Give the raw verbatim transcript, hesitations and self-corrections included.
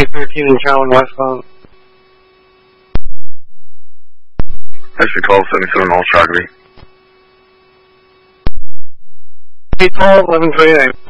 thirteen and traveling westbound. Actually, call seventy-seven All Chagri. eight twelve, eleven twenty-nine.